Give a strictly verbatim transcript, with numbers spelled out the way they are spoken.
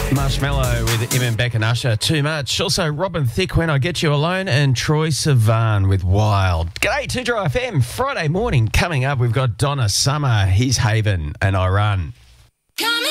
Marshmallow with Im and Beck and Usher, Too Much. Also, Robin Thicke, When I Get You Alone, and Troy Sivan with Wild. G'day, two Dry F M. Friday morning coming up, we've got Donna Summer, His Haven, and I Run.